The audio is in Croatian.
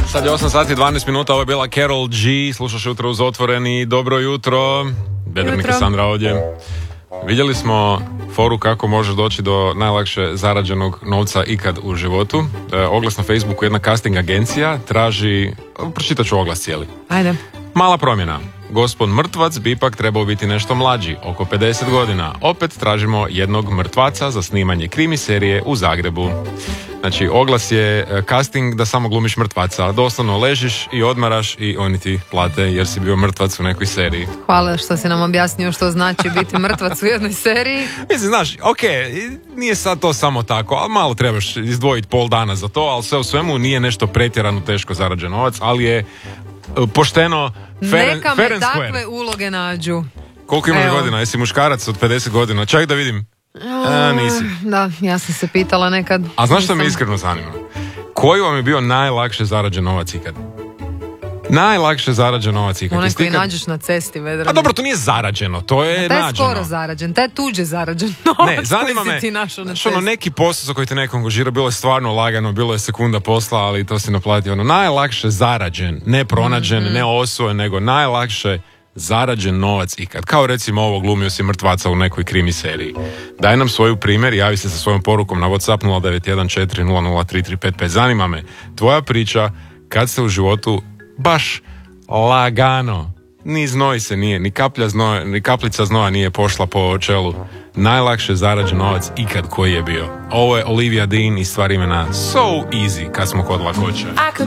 Sad je 8 sati 12 minuta, ovo je bila Karol G, slušaš Jutro uz otvoreni, dobro jutro, Bedrnika Sandra ovdje. Vidjeli smo foru kako možeš doći do najlakše zarađenog novca ikad u životu. Oglas na Facebooku, jedna casting agencija traži, pročitat ću oglas cijeli. Ajde. Mala promjena. Gospod mrtvac bi ipak trebao biti nešto mlađi, oko 50 godina. Opet tražimo jednog mrtvaca za snimanje krimi serije u Zagrebu. Znači, oglas je casting da samo glumiš mrtvaca. Doslovno ležiš i odmaraš i oni ti plate jer si bio mrtvac u nekoj seriji. Hvala što si nam objasnio što znači biti mrtvac u jednoj seriji. Mislim, znaš, nije sad to samo tako, ali malo trebaš izdvojiti pol dana za to, ali sve u svemu nije nešto pretjerano teško zarađen novac, ali je pošteno, Neka me fair takve uloge nađu. Koliko imaš godina? Jesi muškarac od 50 godina? Čak da vidim. Nisi. Da, ja sam se pitala nekad. A znaš što me iskreno zanima? Koji vam je bio najlakše zarađen novac ikad? Najlakše zarađen novac ikad. Onaj koji nađeš na cesti, Vedrane. A dobro, to nije zarađeno, to je nađeno. Taj je skoro zarađen, taj je tuđe zarađen novac. Ne, zanima me, neki posao za koji te neko angažira, bilo je stvarno lagano, bilo je sekunda posla, ali to si naplatio. Najlakše zarađen, ne pronađen, ne osvojen, nego najlakše zarađen novac ikad. Kao recimo ovo, glumio si mrtvaca u nekoj krimi seriji. Daj nam svoju primjer, javi se sa svojom porukom na WhatsApp 0914003355. Zanima me tvoja priča kad se u životu baš lagano, ni znoj se nije, ni kaplica znoja nije pošla po čelu. Najlakše zarađen novac ikad koji je bio. Ovo je Olivia Dean i stvar imena So Easy kad smo kod lakoće.